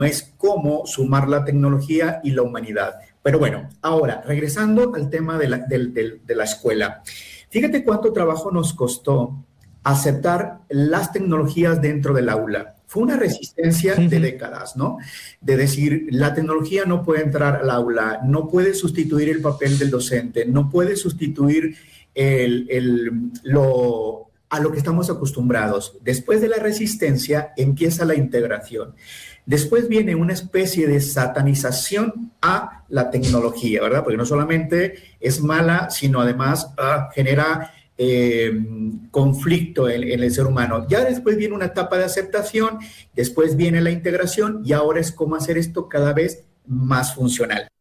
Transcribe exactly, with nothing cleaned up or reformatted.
es cómo sumar la tecnología y la humanidad. Pero bueno, ahora, regresando al tema de la, de, de, de la escuela. Fíjate cuánto trabajo nos costó aceptar las tecnologías dentro del aula. Fue una resistencia de décadas, ¿no? De decir, la tecnología no puede entrar al aula, no puede sustituir el papel del docente, no puede sustituir el, el, lo, a lo que estamos acostumbrados. Después de la resistencia empieza la integración. Después viene una especie de satanización a la tecnología, ¿verdad? Porque no solamente es mala, sino además uh, genera eh, conflicto en, en el ser humano. Ya después viene una etapa de aceptación, después viene la integración y ahora es cómo hacer esto cada vez más funcional.